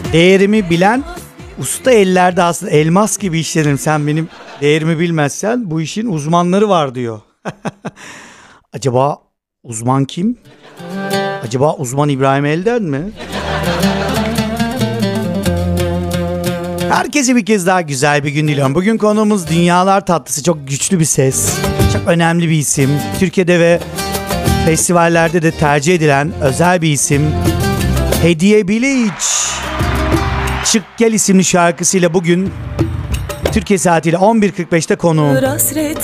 Değerimi bilen usta ellerde aslında elmas gibi işlerim. Sen benim değerimi bilmezsen bu işin uzmanları var diyor. Acaba uzman kim? Acaba uzman İbrahim Elden mi? Herkese bir kez daha güzel bir gün diliyorum. Bugün konuğumuz dünyalar tatlısı. Çok güçlü bir ses. Çok önemli bir isim. Türkiye'de ve festivallerde de tercih edilen özel bir isim. Hediye Bilic. Çık Gel isimli şarkısıyla bugün Türkiye saatiyle 11.45'te konuğum.